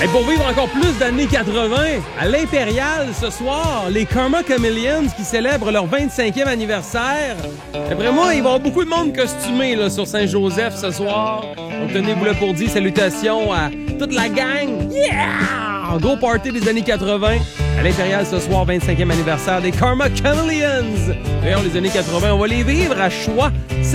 Et pour vivre encore plus d'années 80, à l'Impérial ce soir, les Karma Chameleons qui célèbrent leur 25e anniversaire. D'après moi, il va y avoir beaucoup de monde costumé là, sur Saint-Joseph ce soir. Donc tenez-vous là pour dire salutations à toute la gang. Yeah! Gros party des années 80. À l'Impérial ce soir, 25e anniversaire des Karma Chameleons. D'ailleurs, les années 80, on va les vivre à choix